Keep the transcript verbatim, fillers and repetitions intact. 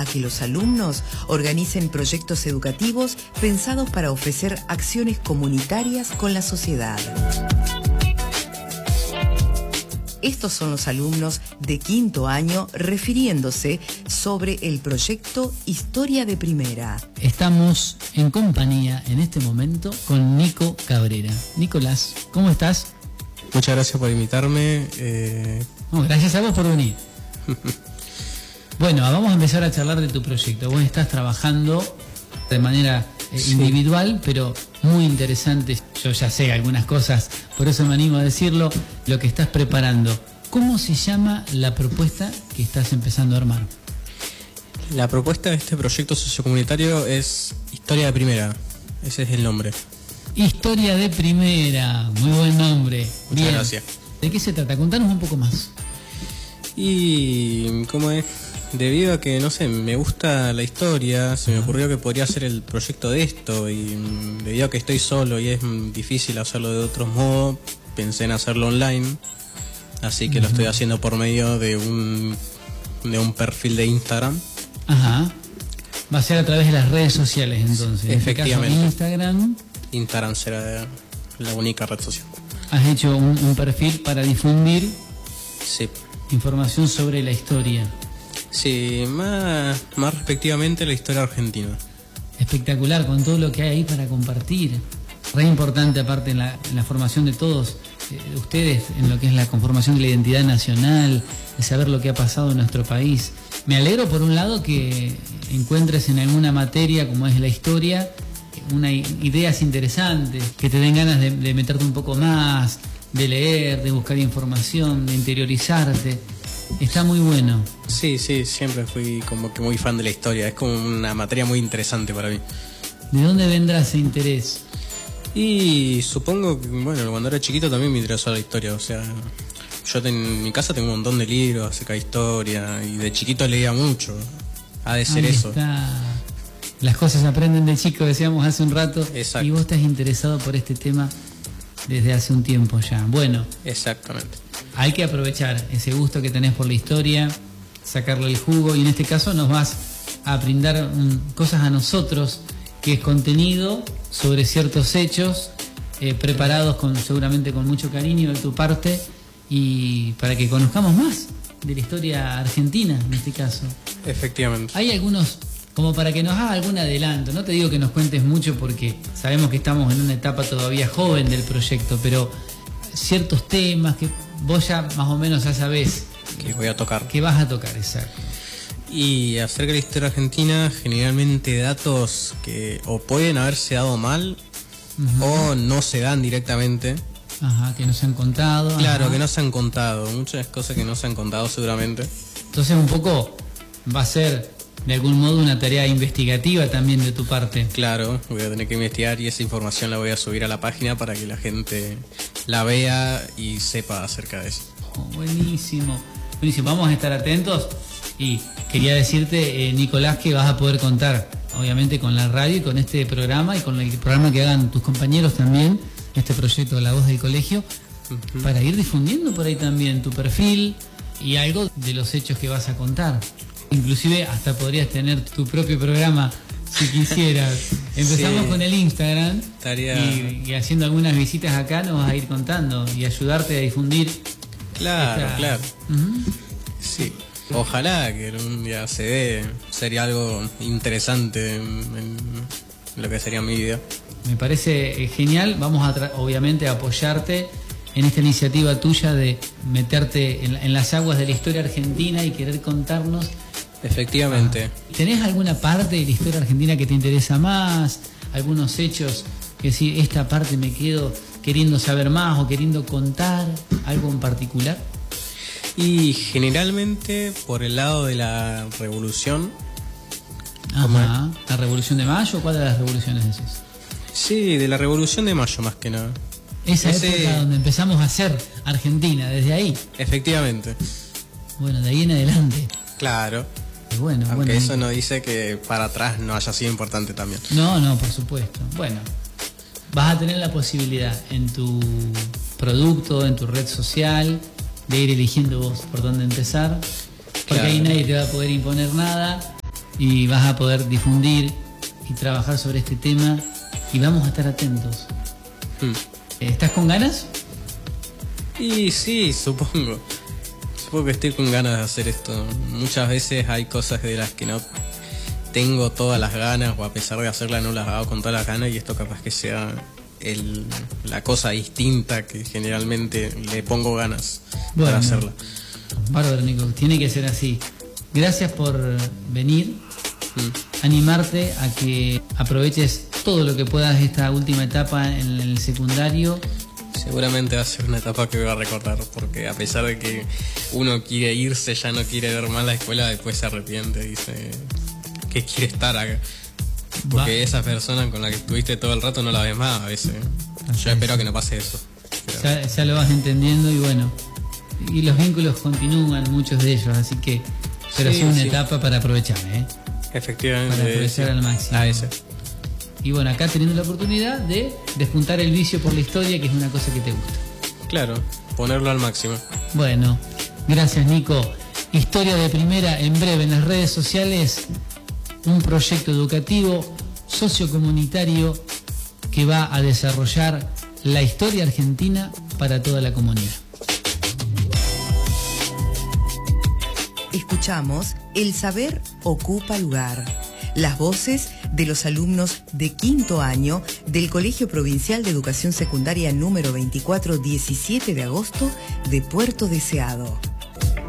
a que los alumnos organicen proyectos educativos pensados para ofrecer acciones comunitarias con la sociedad. Estos son los alumnos de quinto año refiriéndose sobre el proyecto Historia de Primera. Estamos en compañía en este momento con Nico Cabrera. Nicolás, ¿cómo estás? Muchas gracias por invitarme. Eh... No, gracias a vos por venir. Bueno, vamos a empezar a charlar de tu proyecto. Vos estás trabajando de manera eh, sí. individual, pero muy interesante. Yo ya sé algunas cosas, por eso me animo a decirlo, lo que estás preparando. ¿Cómo se llama la propuesta que estás empezando a armar? La propuesta de este proyecto sociocomunitario es Historia de Primera. Ese es el nombre. Historia de Primera, muy buen nombre. Muchas Bien. gracias. ¿De qué se trata? Contanos un poco más. Y cómo es, debido a que, no sé, me gusta la historia, se me ocurrió que podría hacer el proyecto de esto, y debido a que estoy solo y es difícil hacerlo de otro modo, pensé en hacerlo online, así que uh-huh. lo estoy haciendo por medio de un de un perfil de Instagram. Ajá. Va a ser a través de las redes sociales, entonces. Efectivamente. En este caso, Instagram. Instagram será la única red social. Has hecho un, un perfil para difundir sí. información sobre la historia. Sí, más, más respectivamente la historia argentina. Espectacular, con todo lo que hay ahí para compartir. Re importante aparte en la, en la formación de todos eh, ustedes, en lo que es la conformación de la identidad nacional, de saber lo que ha pasado en nuestro país. Me alegro por un lado que encuentres en alguna materia como es la historia unas ideas interesantes, que te den ganas de, de meterte un poco más, de leer, de buscar información, de interiorizarte. Está muy bueno. Sí, sí, siempre fui como que muy fan de la historia. Es como una materia muy interesante para mí. ¿De dónde vendrá ese interés? Y supongo que, bueno, cuando era chiquito también me interesó la historia. O sea, yo ten, en mi casa tengo un montón de libros acerca de historia y de chiquito leía mucho. Ha de ser Ahí eso. Está. Las cosas se aprenden de chico, decíamos hace un rato. Exacto. Y vos estás interesado por este tema desde hace un tiempo ya. Bueno. Exactamente. Hay que aprovechar ese gusto que tenés por la historia, sacarle el jugo, y en este caso nos vas a brindar um, cosas a nosotros, que es contenido sobre ciertos hechos eh, preparados con seguramente con mucho cariño de tu parte, y para que conozcamos más de la historia argentina en este caso. Efectivamente. Hay algunos, como para que nos haga algún adelanto, no te digo que nos cuentes mucho porque sabemos que estamos en una etapa todavía joven del proyecto, pero ciertos temas que vos ya más o menos ya sabés que voy a tocar. Que vas a tocar, exacto. Y acerca de la historia argentina, generalmente datos que o pueden haberse dado mal uh-huh. o no se dan directamente. Ajá, que no se han contado. Claro, ajá. que no se han contado. Muchas cosas que no se han contado seguramente. Entonces un poco va a ser de algún modo una tarea investigativa también de tu parte. Claro, voy a tener que investigar y esa información la voy a subir a la página para que la gente la vea y sepa acerca de eso. Oh, buenísimo, buenísimo. Vamos a estar atentos y quería decirte, eh, Nicolás, que vas a poder contar, obviamente, con la radio y con este programa y con el programa que hagan tus compañeros también, este proyecto de La Voz del Colegio, uh-huh. para ir difundiendo por ahí también tu perfil y algo de los hechos que vas a contar. Inclusive hasta podrías tener tu propio programa si quisieras. Empezamos sí. con el Instagram. Estaría... y, y haciendo algunas visitas acá nos vas a ir contando y ayudarte a difundir. Claro, esta... claro. Uh-huh. Sí. Ojalá que un día se dé. Sería algo interesante en, en lo que sería mi vida. Me parece genial. Vamos a tra- obviamente a apoyarte en esta iniciativa tuya de meterte en, en las aguas de la historia argentina y querer contarnos. Efectivamente. Ah, ¿tenés alguna parte de la historia argentina que te interesa más? ¿Algunos hechos que si esta parte me quedo queriendo saber más o queriendo contar algo en particular? Y generalmente por el lado de la revolución. Ajá. ¿La revolución de mayo? ¿Cuál de las revoluciones decís? Sí, de la revolución de mayo más que nada. Esa Ese... época donde empezamos a ser Argentina, desde ahí. Efectivamente. Bueno, de ahí en adelante. Claro. Bueno, Aunque bueno. eso no dice que para atrás no haya sido importante también. No, no, por supuesto. Bueno, vas a tener la posibilidad en tu producto, en tu red social, de ir eligiendo vos por dónde empezar. Porque claro. ahí nadie te va a poder imponer nada. y vas a poder difundir y trabajar sobre este tema y vamos a estar atentos. Hmm. ¿Estás con ganas? Y sí, supongo. Supongo que estoy con ganas de hacer esto. Muchas veces hay cosas de las que no tengo todas las ganas, o a pesar de hacerlas no las hago con todas las ganas, y esto capaz que sea el, la cosa distinta que generalmente le pongo ganas bueno, para hacerla. Bárbaro, Nico, tiene que ser así. Gracias por venir, mm. animarte a que aproveches todo lo que puedas esta última etapa en el secundario. Seguramente va a ser una etapa que voy a recordar, porque a pesar de que uno quiere irse, ya no quiere ver más la escuela, después se arrepiente, dice que quiere estar acá. Porque va. Esa persona con la que estuviste todo el rato no la ves más a veces. Así Yo es. espero que no pase eso. Ya, ya lo vas entendiendo y bueno, y los vínculos continúan, muchos de ellos, así que pero sí, es una sí. etapa para aprovechar, ¿eh? Efectivamente. Para aprovechar sí. al máximo. A ese. Y bueno, acá teniendo la oportunidad de despuntar el vicio por la historia, que es una cosa que te gusta. Claro, ponerlo al máximo. Bueno, gracias, Nico. Historia de Primera en breve en las redes sociales, un proyecto educativo sociocomunitario que va a desarrollar la historia argentina para toda la comunidad. Escuchamos El Saber Ocupa Lugar. Las voces de los alumnos de quinto año del Colegio Provincial de Educación Secundaria número veinticuatro, diecisiete de agosto de Puerto Deseado.